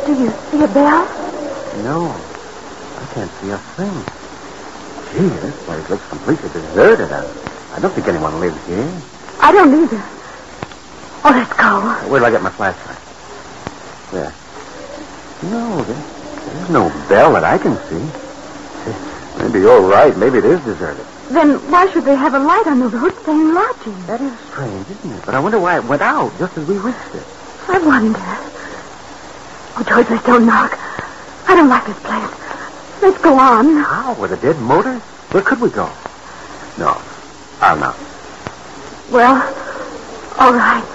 Do you see a bell? No, I can't see a thing. Gee, this place looks completely deserted. I don't think anyone lives here. I don't either. Oh, let's go. Where do I get my flashlight? There. No, there's no bell that I can see. Maybe you're right. Maybe it is deserted. Then why should they have a light on the road saying lodging? That is strange, isn't it? But I wonder why it went out just as we reached it. I wonder. Oh, George, let's don't knock. I don't like this place. Let's go on. How? With a dead motor? Where could we go? No, I'll knock. Well, all right.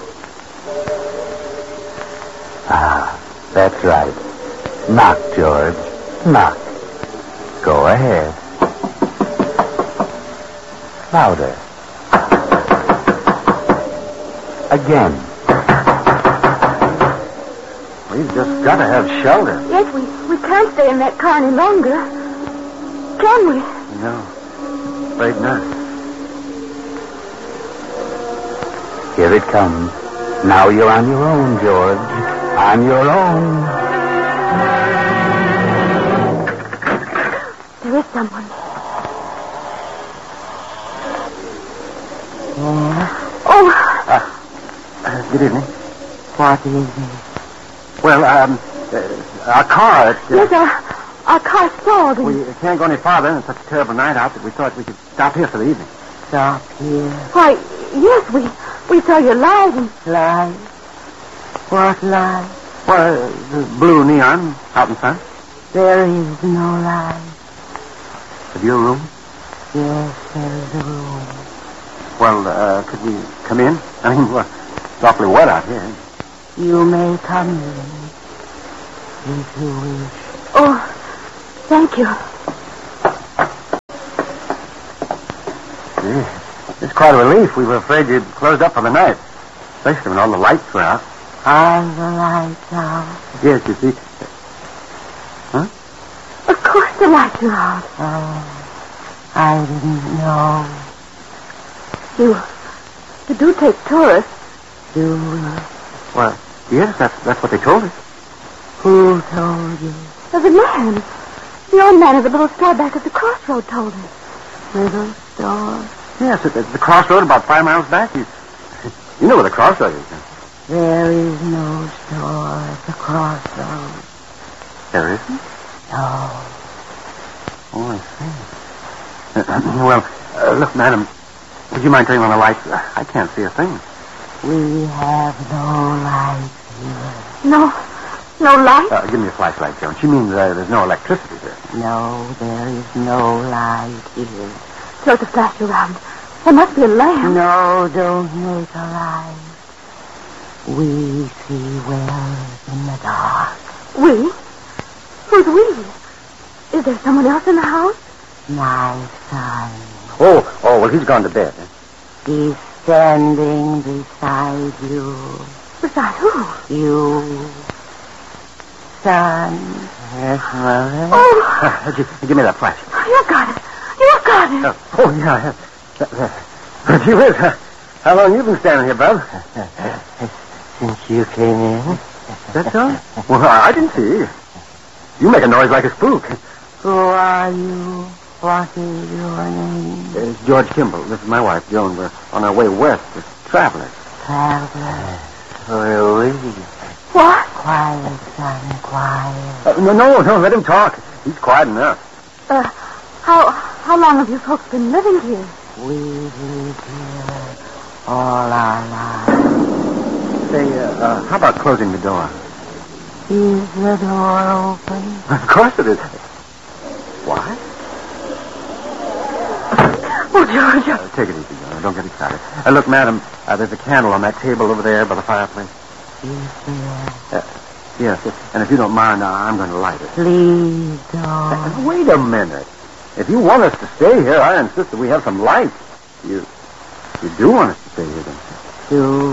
Ah, that's right. Knock, George. Knock. Go ahead. Louder. Again. We've just got to have shelter. Yes, we can't stay in that car any longer. Can we? No, afraid not. Here it comes. Now you're on your own, George. On your own. There is someone. Oh. Good evening. What evening? Well, our car... Yes, our car stalled. We can't go any farther. It's such a terrible night out that we thought we could stop here for the evening. Stop here? Why, yes, we saw your light. Light? What light? Well, the blue neon out in front. There is no light. Have you a room? Yes, there is a room. Well, could we come in? I mean, well, it's awfully wet out here. You may come in, if you wish. Oh, thank you. Gee, it's quite a relief. We were afraid you'd closed up for the night, especially when all the lights were out. Are the lights out? Yes, you see. Huh? Of course the lights are out. Oh, I didn't know. You do take tourists, do we? Well, yes, that's what they told us. Who told you? The man. The old man at the little store back at the crossroad told us. Little store? Yes, at the crossroad about 5 miles back. You know where the crossroad is, then. There is no store at the crossroad. There isn't? No. Oh, I see. Well, look, madam, would you mind turning on the lights? I can't see a thing. We have no light here. No light? Give me a flashlight, Joan. She means there's no electricity here. No, there is no light here. Throw the flash around. There must be a lamp. No, don't make a light. We see well in the dark. We? Who's we? Is there someone else in the house? My son. Oh, well, he's gone to bed. He's standing beside you. Beside who? You. Son. Yes, Mother. Oh! Give me that flash. You got it. Oh, yeah. Gee whiz, how long you been standing here, Bub? Since you came in. That's all? Well, I didn't see you. You make a noise like a spook. Who are you? What is your name? It's George Kimball. This is my wife, Joan. We're on our way west as travelers. Travelers? Where are we? What? Quiet, son, quiet. No, let him talk. He's quiet enough. How long have you folks been living here? We've lived here all our lives. Say, how about closing the door? Is the door open? Of course it is. What? Oh, George. Take it easy, Joan. Don't get excited. Look, madam, there's a candle on that table over there by the fireplace. Is there? Yes, and if you don't mind, I'm going to light it. Please don't. Wait a minute. If you want us to stay here, I insist that we have some light. You do want us to stay here, don't you? Do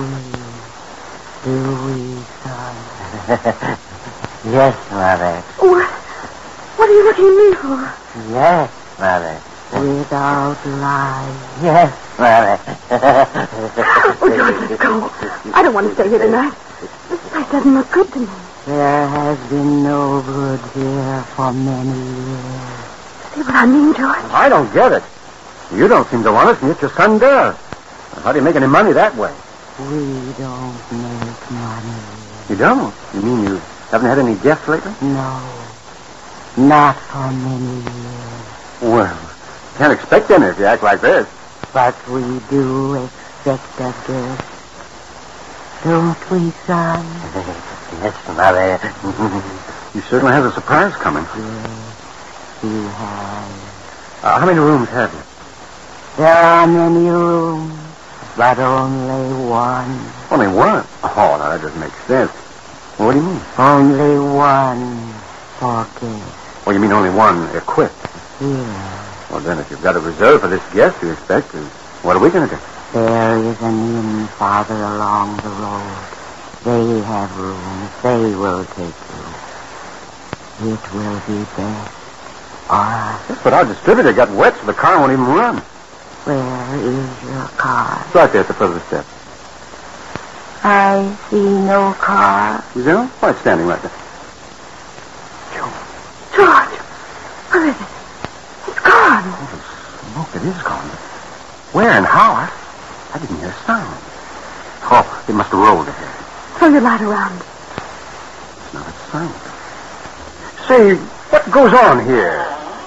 we, son? Yes, Mother. What are you looking at me for? Yes, Mother. Without lying. Yes, Mother. Oh, George, let's go. I don't want to stay here tonight. This place doesn't look good to me. There has been no good here for many years. See what I mean, George? I don't get it. You don't seem to want us, and yet your son does. How do you make any money that way? We don't make money. You don't? You mean you haven't had any guests lately? No. Not for many years. Well, can't expect any if you act like this. But we do expect a guest. Don't we, son? Yes, Mother. He certainly has a surprise coming. Yes, he has. How many rooms have you? There are many rooms, but only one. Only one? Oh, now that doesn't make sense. Well, what do you mean? Only one for guests. Well, you mean only one equipped? Here. Well, then, if you've got a reserve for this guest you expect, what are we going to do? There is an inn farther along the road. They have rooms. They will take you. It will be best. Yes, but our distributor got wet, so the car won't even run. Where is your car? It's right there at the foot of the steps. I see no car. You see? Why, it's standing right there. George! Where is it? It's gone. Oh, the smoke, it is gone. Where and how? I didn't hear a sound. Oh, it must have rolled ahead. Throw your light around. It's not a sound. Say, what goes on here?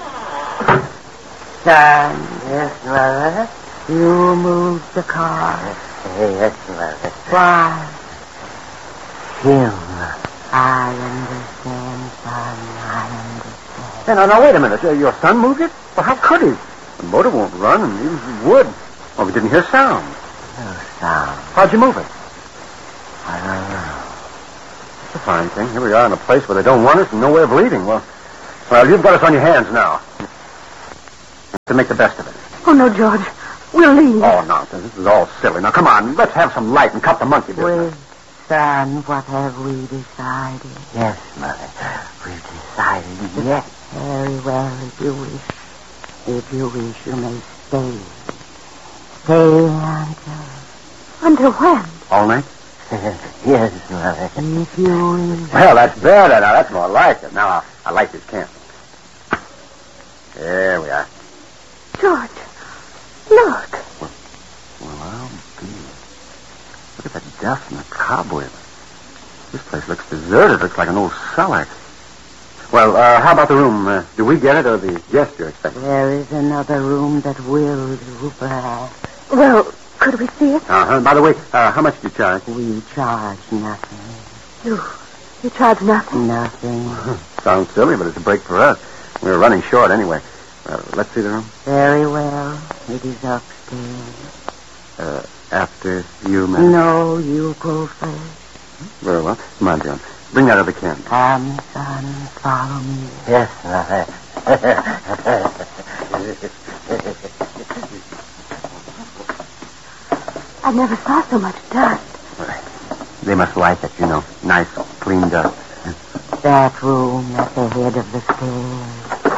Son. Yes, Mother? You moved the car. Yes, Mother. Why? Him. I understand, son. I understand. Hey, now, wait a minute. Your son moved it? Well, how could he? The motor won't run, and he would. Well, we didn't hear sound. No sound. How'd you move it? I don't know. It's a fine thing. Here we are in a place where they don't want us and no way of leaving. Well, you've got us on your hands now. To make the best of it. Oh, no, George. We'll leave. Oh, nonsense. This is all silly. Now, come on. Let's have some light and cut the monkey business. Son, what have we decided? Yes, Mother. We've decided, yes. Very well, if you wish. If you wish, you may stay. Stay until when? All night? Yes, Mother. If you wish. Well, that's better. Now, that's more like it. Now, I light this candle. There we are. George, look. Well, I'll be. Look at the dust and the cobwebs. This place looks deserted. Looks like an old cellar. Well, how about the room? Do we get it or the guest you're expecting? There is another room that will do, perhaps. Well, could we see it? By the way, how much do you charge? We charge nothing. You charge nothing? Nothing. Sounds silly, but it's a break for us. We're running short anyway. Let's see the room. Very well. It is upstairs. After you, ma'am? No, you go first. Very well. Come on, John. Bring that other candle. Come, son. Follow me. Yes, Mother. I never saw so much dust. They must like it, you know. Nice, clean dust. That room at the head of the stairs.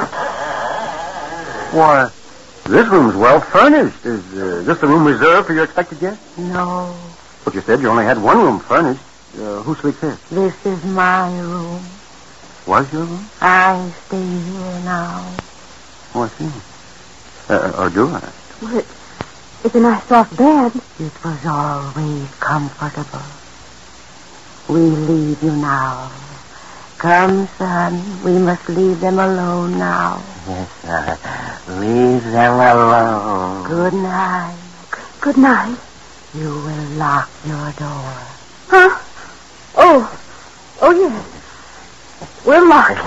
Why, this room's well furnished. Is this the room reserved for your expected guest? No. But you said you only had one room furnished. Who sleeps here? This is my room. Was your room? I stay here now. Oh, I see. Or do I? Well, it's a nice soft bed. It was always comfortable. We leave you now. Come, son. We must leave them alone now. Yes, Mother. Leave them alone. Good night. Good night. You will lock your door. Huh? Oh, yes. We'll lock it.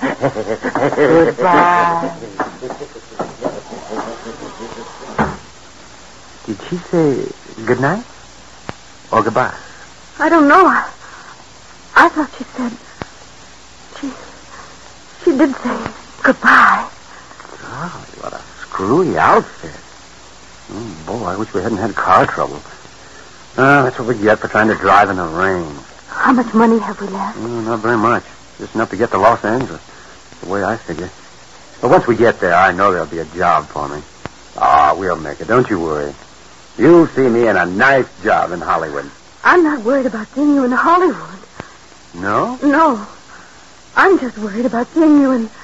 Goodbye. Did she say good night? Or goodbye? I don't know. I thought she said... She did say goodbye. Golly, what a screwy outfit. Oh, boy, I wish we hadn't had car trouble. That's what we get for trying to drive in the rain. How much money have we left? Not very much. Just enough to get to Los Angeles. The way I figure. But once we get there, I know there'll be a job for me. We'll make it. Don't you worry. You'll see me in a nice job in Hollywood. I'm not worried about seeing you in Hollywood. No? No. I'm just worried about seeing you in